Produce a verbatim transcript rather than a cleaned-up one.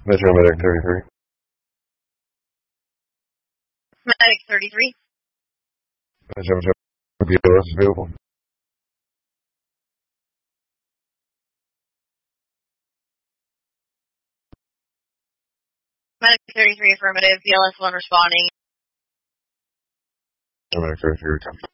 Metro Medic thirty-three. Medic thirty-three. Metro Metro B L S is available. Medic thirty-three affirmative. B L S one responding. Medic thirty-three.